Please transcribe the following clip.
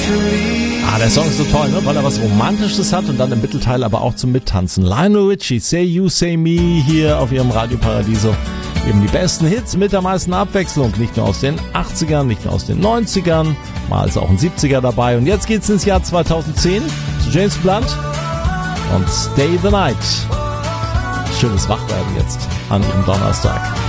Der Song ist so toll, ne? Weil er was Romantisches hat und dann im Mittelteil aber auch zum Mittanzen. Lionel Richie, Say You, Say Me, hier auf ihrem Radio Paradiso. Eben die besten Hits mit der meisten Abwechslung. Nicht nur aus den 80ern, nicht nur aus den 90ern, mal ist auch ein 70er dabei. Und jetzt geht's ins Jahr 2010 zu James Blunt und Stay the Night. Schönes Wachwerden jetzt an ihrem Donnerstag.